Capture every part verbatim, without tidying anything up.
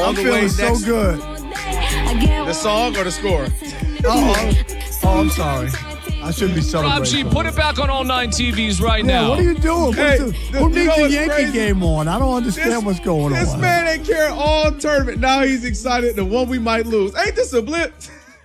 I'm feeling so good. The song or the score? Oh, oh, I'm sorry. I shouldn't be celebrating. Rob G, put it back on all nine T Vs right yeah, now. What are you doing? Hey, the, the, who you needs know the what's Yankee crazy? game on? I don't understand This, what's going this on. This man ain't care all tournament. Now he's excited the one we might lose. Ain't this a blip?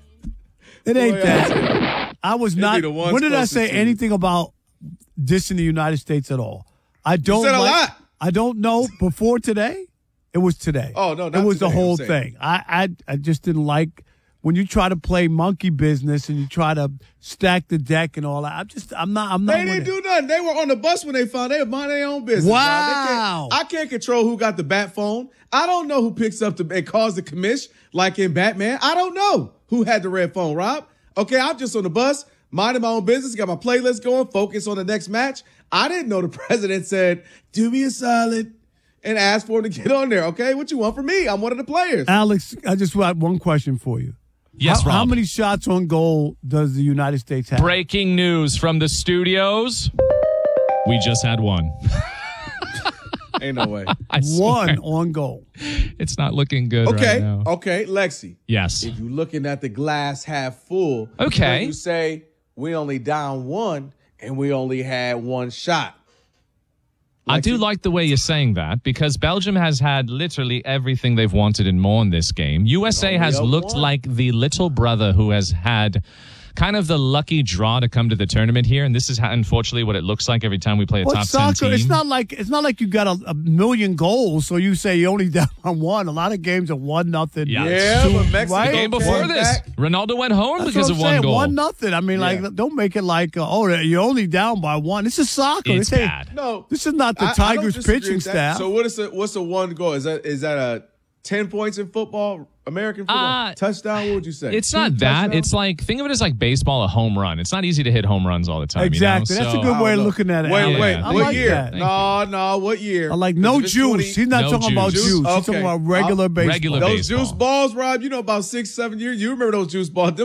It ain't Boy, that. I was It'd not. be the ones When did I closest say to you. anything about dissing the United States at all? I don't. You said a like, lot. I don't know. Before today, it was today. Oh, no, it not was today, the whole I'm saying. thing. I, I I just didn't like when you try to play monkey business and you try to stack the deck and all that. I'm just. I'm not. I'm not. They didn't with it. do nothing. They were on the bus when they found they were minding their own business. Rob. They Wow. can't- I can't control who got the bat phone. I don't know who picks up the and calls the commish like in Batman. I don't know who had the red phone, Rob. Okay, I'm just on the bus, minding my own business, got my playlist going, focus on the next match. I didn't know the president said, do me a solid, and asked for him to get on there. Okay, what you want from me? I'm one of the players. Alex, I just have one question for you. Yes, how, Rob. how many shots on goal does the United States have? Breaking news from the studios. We just had one. Ain't no way. I swear. One on goal. It's not looking good Okay, right now. okay, Lexi. Yes. If you're looking at the glass half full, Okay. when you say we only down one and we only had one shot. I do Lexi? like the way you're saying that because Belgium has had literally everything they've wanted and more in this game. U S A Only has a looked one. like the little brother who has had kind of the lucky draw to come to the tournament here, and this is how, unfortunately what it looks like every time we play a But top soccer, ten team. it's not like it's not like you got a, a million goals, so you say you only down on one. A lot of games are one nothing. Yeah. Yeah, two, but Mexico right? the game before came this, back. Ronaldo went home That's because what of I'm one saying. goal. One nothing. I mean, Yeah. like, don't make it like, uh, oh, you're only down by one. This is soccer. It's This ain't- bad. No, This is not the I- I don't Tigers disagree pitching with that. staff. So what is a, what's a one goal? Is that is that a ten points in football, American football? Uh, Touchdown? What would you say? It's Two not that. touchdowns? It's like, think of it as like baseball, a home run. It's not easy to hit home runs all the time. Exactly. You know? That's So- a good way of looking at it. Wait, Alex. wait. Yeah. I What like year? that. No, no. What year? I like no If it's juice. twenty He's not No talking about juice. juice. He's Okay. talking about regular I'll- baseball. Regular Those baseball. juice balls, Rob. You know about six, seven years. You remember those juice balls? Them